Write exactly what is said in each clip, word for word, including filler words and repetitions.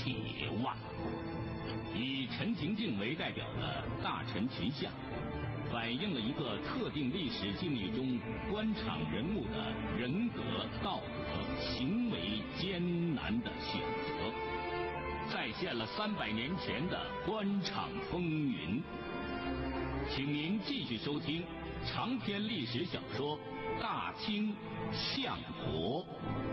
铁腕。以陈廷敬为代表的大臣群像，反映了一个特定历史境遇中官场人物的人格、道德、行为艰难的选择，再现了三百年前的官场风云。请您继续收听长篇历史小说《大清相国》。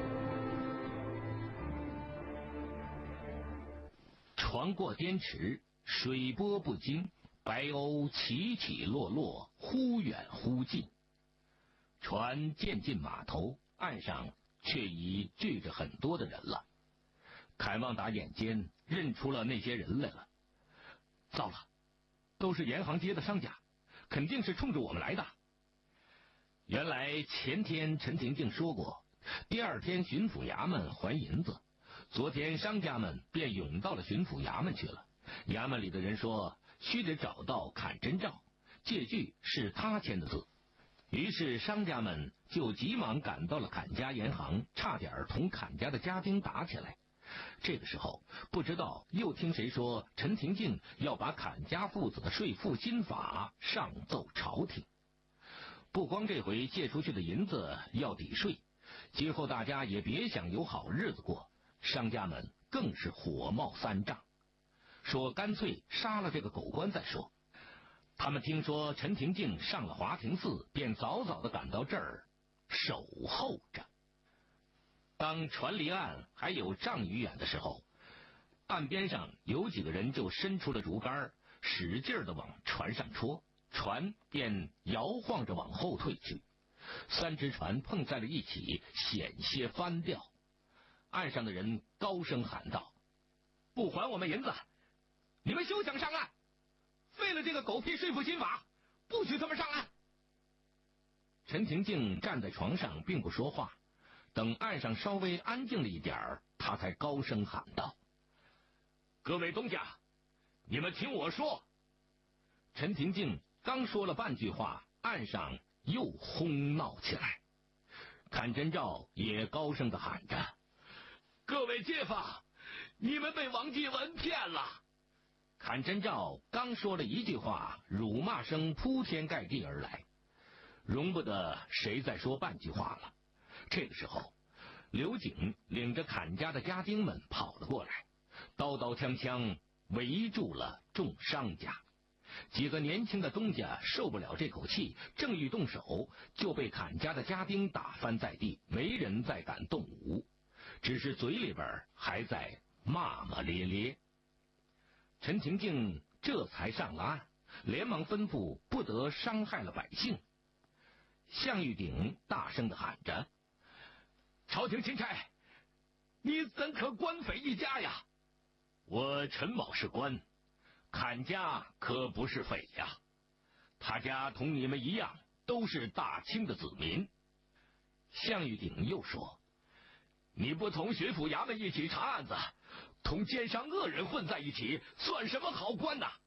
船过滇池，水波不惊，白鸥起起落落，忽远忽近。船渐进码头，岸上却已聚着很多的人了。凯旺达眼尖认出了那些人来了。糟了，都是沿航街的商家，肯定是冲着我们来的。原来前天陈廷敬说过，第二天巡抚衙门还银子，昨天商家们便涌到了巡抚衙门去了。衙门里的人说，须得找到砍真照，借据是他签的字。于是商家们就急忙赶到了砍家盐行，差点同砍家的家丁打起来。这个时候，不知道又听谁说陈廷敬要把砍家父子的税赋新法上奏朝廷。不光这回借出去的银子要抵税，今后大家也别想有好日子过。商家们更是火冒三丈，说干脆杀了这个狗官再说。他们听说陈廷敬上了华亭寺，便早早的赶到这儿守候着。当船离岸还有丈余远的时候，岸边上有几个人就伸出了竹竿，使劲的往船上戳，船便摇晃着往后退去。三只船碰在了一起，险些翻掉。岸上的人高声喊道：不还我们银子，你们休想上岸！废了这个狗屁税赋新法，不许他们上岸！陈廷敬站在床上并不说话，等岸上稍微安静了一点儿，他才高声喊道：各位东家，你们听我说。陈廷敬刚说了半句话，岸上又哄闹起来。砍真照也高声的喊着：各位街坊，你们被王继文骗了！砍真照刚说了一句话，辱骂声铺天盖地而来，容不得谁再说半句话了。这个时候，刘景领着砍家的家丁们跑了过来，刀刀枪枪围住了众商家。几个年轻的东家受不了这口气，正欲动手，就被砍家的家丁打翻在地，没人再敢动武，只是嘴里边还在骂骂咧咧。陈廷敬这才上了岸，连忙吩咐不得伤害了百姓。项玉鼎大声地喊着：朝廷钦差，你怎可官匪一家呀？我陈某是官，砍家可不是匪呀，他家同你们一样都是大清的子民。项玉鼎又说：你不同巡抚衙门一起查案子，同奸商恶人混在一起，算什么好官呐？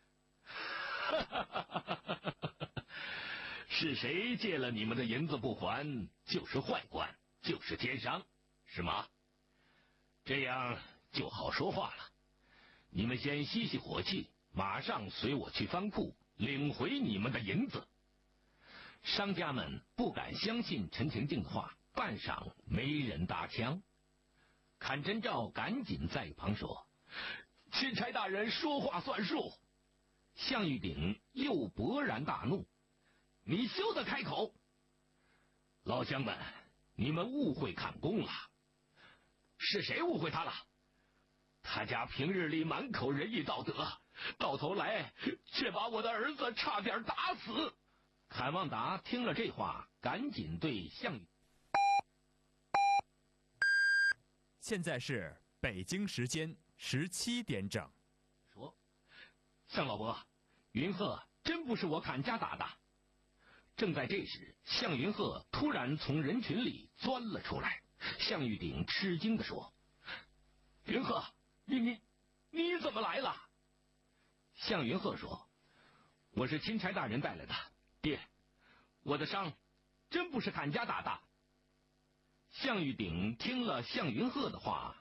是谁借了你们的银子不还，就是坏官，就是奸商，是吗？这样就好说话了。你们先息息火气，马上随我去藩库领回你们的银子。商家们不敢相信陈廷敬的话，半晌没人搭腔。砍真照赶紧在一旁说：钦差大人说话算数。项玉鼎又勃然大怒：你休得开口！老乡们，你们误会砍公了。是谁误会他了？他家平日里满口仁义道德，到头来却把我的儿子差点打死。砍旺达听了这话，赶紧对项羽。 现在是北京时间十七点整。 说，项老伯，云鹤真不是我砍家打的。正在这时，项云鹤突然从人群里钻了出来。项玉鼎吃惊地说：云鹤，你你你怎么来了？项云鹤说：我是钦差大人带来的，爹，我的伤真不是砍家打的。项玉鼎听了项云鹤的话，